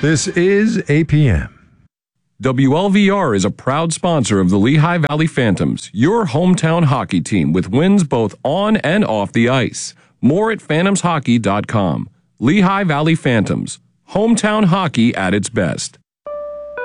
This is APM. WLVR is a proud sponsor of the Lehigh Valley Phantoms, your hometown hockey team with wins both on and off the ice. More at phantomshockey.com. Lehigh Valley Phantoms, hometown hockey at its best.